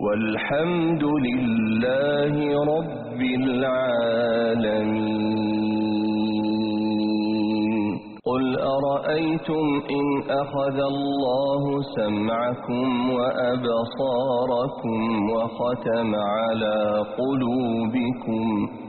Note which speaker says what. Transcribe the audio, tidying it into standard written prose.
Speaker 1: والحمد لله رب العالمين. قل أرأيتم إن أخذ الله سمعكم وأبصاركم وختم على قلوبكم